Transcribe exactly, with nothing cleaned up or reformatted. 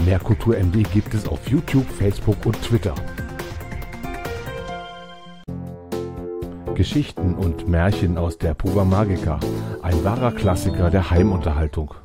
Mehr Kultur M D gibt es auf YouTube, Facebook und Twitter. Geschichten und Märchen aus der Puba Magica, ein wahrer Klassiker der Heimunterhaltung.